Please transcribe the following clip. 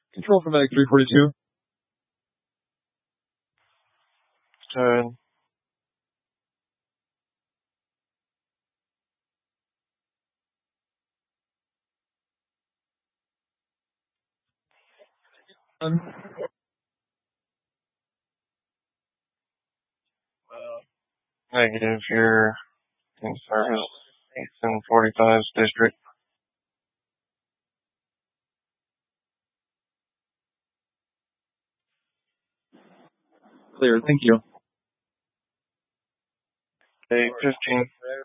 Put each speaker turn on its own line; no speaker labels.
Control for Medic 342.
Turn. Negative, you're in service 8th and 45's district.
Clear, thank you.
815.